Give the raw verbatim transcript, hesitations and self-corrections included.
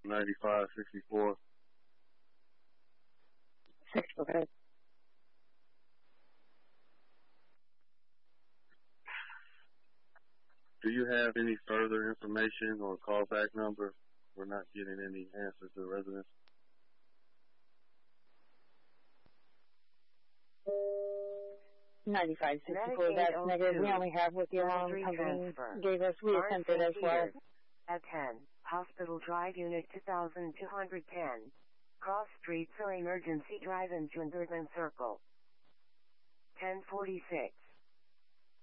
ninety-five sixty-four. Six, okay. Do you have any further information or callback number? We're not getting any answers to the residents. ninety-five sixty-four, that's negative. We only have what the alarm company gave us. We attempted as well. At ten, Hospital Drive Unit two thousand two hundred ten. Cross Street for Emergency Drive in Junderman Circle. ten forty-six.